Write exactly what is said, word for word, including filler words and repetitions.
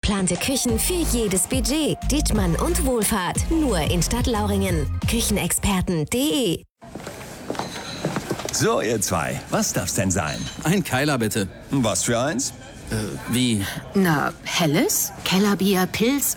geplante Küchen für jedes Budget. Dietmann und Wohlfahrt. Nur in Stadtlauringen. Küchenexperten punkt de. So, ihr zwei, was darf's denn sein? Ein Keiler, bitte. Was für eins? Äh, wie? Na, helles, Kellerbier, Pilz